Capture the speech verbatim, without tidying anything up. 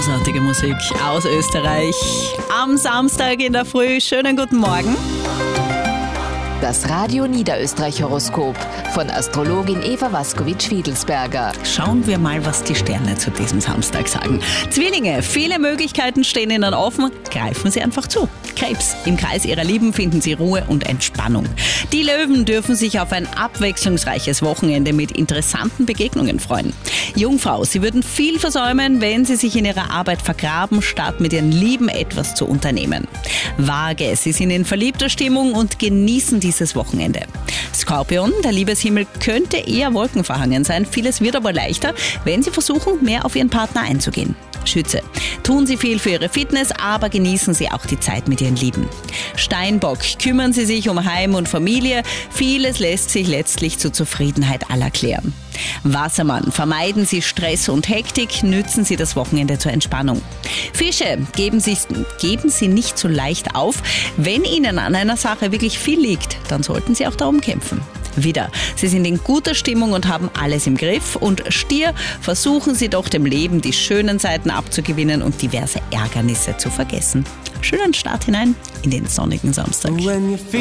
Großartige Musik aus Österreich. Am Samstag in der Früh. Schönen guten Morgen. Das Radio Niederösterreich-Horoskop von Astrologin Eva Waskowitsch-Fiedelsberger. Schauen wir mal, was die Sterne zu diesem Samstag sagen. Zwillinge, viele Möglichkeiten stehen Ihnen offen. Greifen Sie einfach zu. Krebs, im Kreis Ihrer Lieben finden Sie Ruhe und Entspannung. Die Löwen dürfen sich auf ein abwechslungsreiches Wochenende mit interessanten Begegnungen freuen. Jungfrau, Sie würden viel versäumen, wenn Sie sich in Ihrer Arbeit vergraben, statt mit Ihren Lieben etwas zu unternehmen. Waage, Sie sind in verliebter Stimmung und genießen dieses Wochenende. Skorpion, der Liebeshimmel könnte eher wolkenverhangen sein. Vieles wird aber leichter, wenn Sie versuchen, mehr auf Ihren Partner einzugehen. Schütze, tun Sie viel für Ihre Fitness, aber genießen Sie auch die Zeit mit Ihren Lieben. Steinbock, kümmern Sie sich um Heim und Familie. Vieles lässt sich letztlich zur Zufriedenheit aller klären. Wassermann, vermeiden Sie Stress und Hektik, nützen Sie das Wochenende zur Entspannung. Fische, geben Sie, geben Sie nicht so leicht auf. Wenn Ihnen an einer Sache wirklich viel liegt, dann sollten Sie auch darum kämpfen. Widder, Sie sind in guter Stimmung und haben alles im Griff. Und Stier, versuchen Sie doch dem Leben die schönen Seiten abzugewinnen und diverse Ärgernisse zu vergessen. Schönen Start hinein in den sonnigen Samstag.